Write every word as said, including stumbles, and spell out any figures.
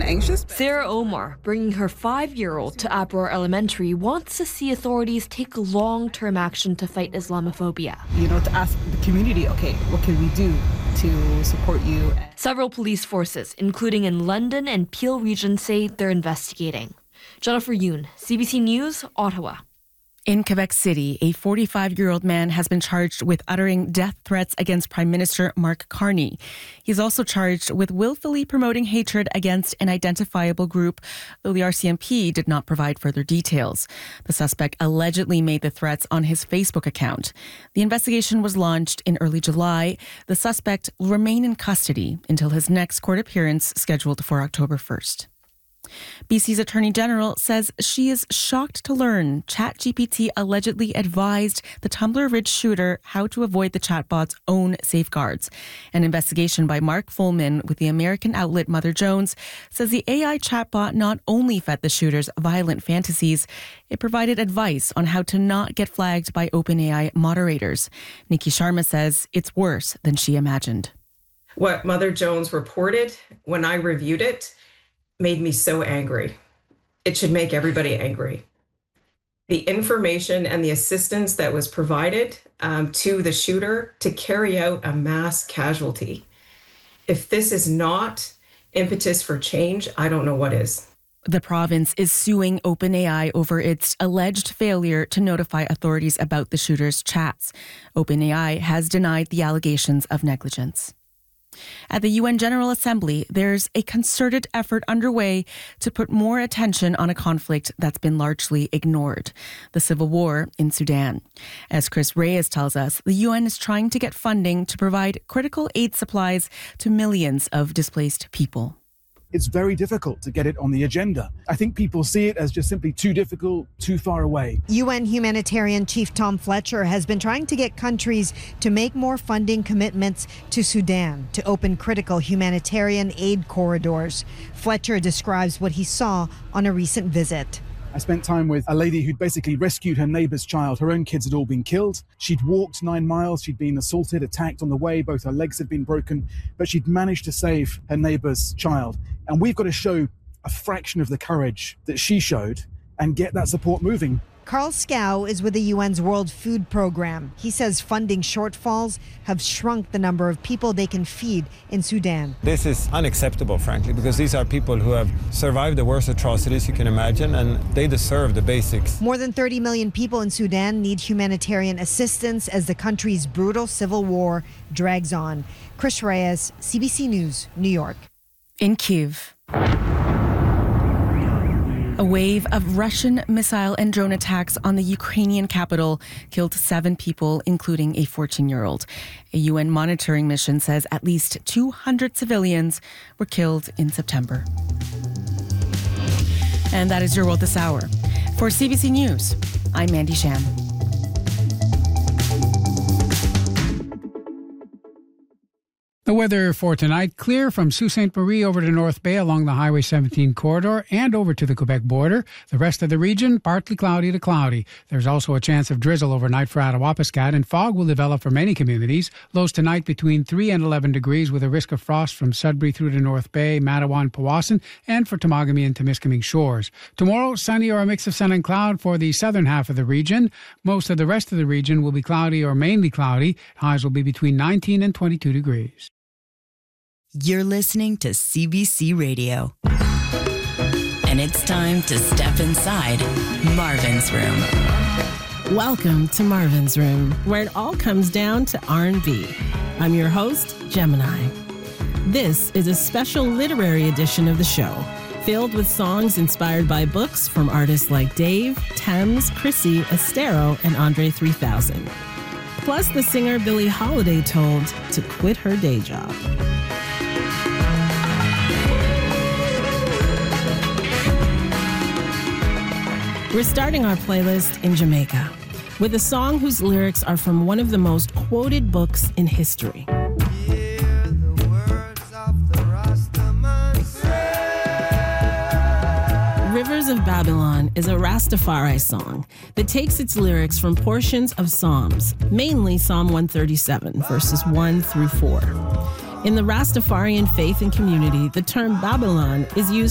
and anxious. Sarah Omar, bringing her five-year-old to Abror Elementary, wants to see authorities take long-term action to fight Islamophobia. You know, to ask the community, okay, what can we do to support you? Several police forces, including in London and Peel region, say they're investigating. Jennifer Yoon, C B C News, Ottawa. In Quebec City, a forty-five-year-old man has been charged with uttering death threats against Prime Minister Mark Carney. He's also charged with willfully promoting hatred against an identifiable group, though the R C M P did not provide further details. The suspect allegedly made the threats on his Facebook account. The investigation was launched in early July. The suspect will remain in custody until his next court appearance scheduled for October first. B C's Attorney General says she is shocked to learn ChatGPT allegedly advised the Tumbler Ridge shooter how to avoid the chatbot's own safeguards. An investigation by Mark Fullman with the American outlet Mother Jones says the A I chatbot not only fed the shooter's violent fantasies, it provided advice on how to not get flagged by OpenAI moderators. Nikki Sharma says it's worse than she imagined. What Mother Jones reported when I reviewed it made me so angry. It should make everybody angry. The information and the assistance that was provided um, to the shooter to carry out a mass casualty. If this is not impetus for change, I don't know what is. The province is suing OpenAI over its alleged failure to notify authorities about the shooter's chats. OpenAI has denied the allegations of negligence. At the U N General Assembly, there's a concerted effort underway to put more attention on a conflict that's been largely ignored, the civil war in Sudan. As Chris Reyes tells us, the U N is trying to get funding to provide critical aid supplies to millions of displaced people. It's very difficult to get it on the agenda. I think people see it as just simply too difficult, too far away. U N Humanitarian Chief Tom Fletcher has been trying to get countries to make more funding commitments to Sudan to open critical humanitarian aid corridors. Fletcher describes what he saw on a recent visit. I spent time with a lady who'd basically rescued her neighbor's child. Her own kids had all been killed. She'd walked nine miles. She'd been assaulted, attacked on the way. Both her legs had been broken, but she'd managed to save her neighbor's child. And we've got to show a fraction of the courage that she showed and get that support moving. Carl Scow is with the U N's World Food Program. He says funding shortfalls have shrunk the number of people they can feed in Sudan. This is unacceptable, frankly, because these are people who have survived the worst atrocities you can imagine, and they deserve the basics. More than thirty million people in Sudan need humanitarian assistance as the country's brutal civil war drags on. Chris Reyes, C B C News, New York. In Kyiv, a wave of Russian missile and drone attacks on the Ukrainian capital killed seven people, including a fourteen-year-old. A U N monitoring mission says at least two hundred civilians were killed in September. And that is your world this hour. For C B C News, I'm Mandy Sham. The weather for tonight, clear from Sault Ste. Marie over to North Bay along the Highway seventeen corridor and over to the Quebec border. The rest of the region, partly cloudy to cloudy. There's also a chance of drizzle overnight for Attawapiskat, and fog will develop for many communities. Lows tonight between three and eleven degrees with a risk of frost from Sudbury through to North Bay, Mattawa and Powassan, and for Temagami and Temiskaming shores. Tomorrow, sunny or a mix of sun and cloud for the southern half of the region. Most of the rest of the region will be cloudy or mainly cloudy. Highs will be between nineteen and twenty-two degrees. You're listening to C B C Radio. And it's time to step inside Marvin's Room. Welcome to Marvin's Room, where it all comes down to R and B. I'm your host, Gemini. This is a special literary edition of the show, filled with songs inspired by books from artists like Dave, Thames, Chrissy, Estero, and Andre three thousand. Plus, the singer Billie Holiday told to quit her day job. We're starting our playlist in Jamaica with a song whose lyrics are from one of the most quoted books in history. Rivers of Babylon is a Rastafari song that takes its lyrics from portions of Psalms, mainly Psalm one thirty-seven, verses one through four. In the Rastafarian faith and community, the term Babylon is used